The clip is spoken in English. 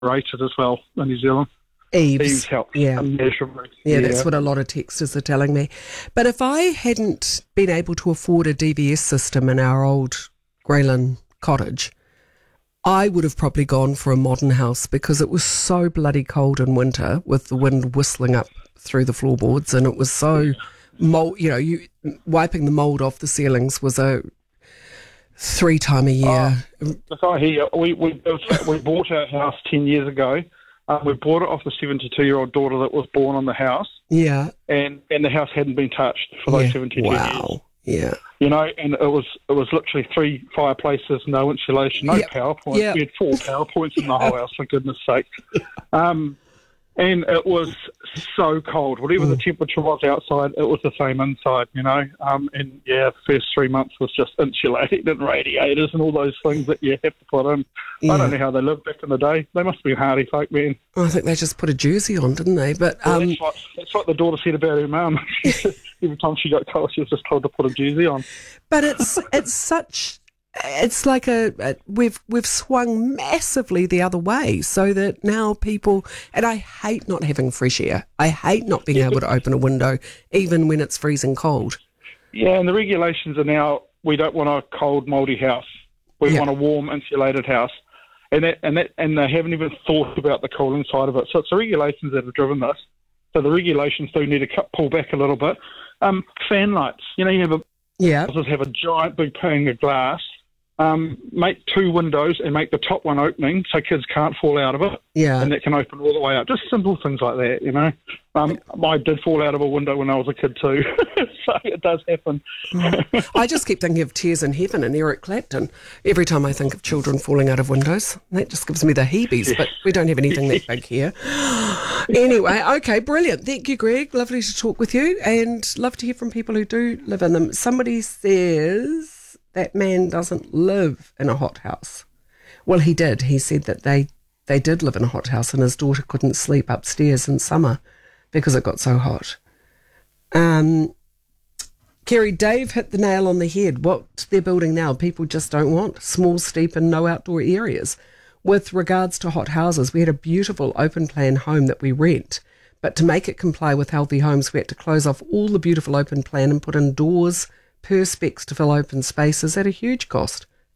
rated as well in New Zealand. Eaves helps yeah. immeasurably. Yeah, that's what a lot of texters are telling me. But if I hadn't been able to afford a DVS system in our old Greyland cottage, I would have probably gone for a modern house because it was so bloody cold in winter with the wind whistling up through the floorboards, and it was so mold. Wiping the mold off the ceilings was a 3 time a year. So here we bought our house 10 years ago. We bought it off the 72-year-old daughter that was born on the house. Yeah. And the house hadn't been touched for those 72 years. Wow. Yeah. And it was literally 3 fireplaces, no insulation, no power points. Yep. We had 4 power points in the whole house, for goodness sake. And it was so cold. Whatever the temperature was outside, it was the same inside, the first 3 months was just insulating and radiators and all those things that you have to put in. Yeah. I don't know how they lived back in the day. They must have been hardy folk, man. I think they just put a jersey on, didn't they? But that's what the daughter said about her mum. Every time she got cold, she was just told to put a jersey on. But it's like we've swung massively the other way, so that now people, and I hate not having fresh air. I hate not being able to open a window even when it's freezing cold. Yeah, and the regulations are now, we don't want a cold, mouldy house. We want a warm, insulated house. And they haven't even thought about the cooling side of it. So it's the regulations that have driven this. So the regulations do need to pull back a little bit. Fan lights. You have a giant big pane of glass. Make 2 windows and make the top one opening so kids can't fall out of it. Yeah. And that can open all the way up. Just simple things like that, I did fall out of a window when I was a kid too. So it does happen. I just keep thinking of Tears in Heaven and Eric Clapton every time I think of children falling out of windows. That just gives me the heebies, but we don't have anything that big here. Anyway, okay, brilliant. Thank you, Greg. Lovely to talk with you, and love to hear from people who do live in them. Somebody says that man doesn't live in a hothouse. Well, he did. He said that they did live in a hothouse and his daughter couldn't sleep upstairs in summer because it got so hot. Kerry, Dave hit the nail on the head. What they're building now, people just don't want. Small, steep and no outdoor areas. With regards to hot houses, we had a beautiful open plan home that we rent. But to make it comply with Healthy Homes, we had to close off all the beautiful open plan and put in doors, perspex to fill open spaces at a huge cost.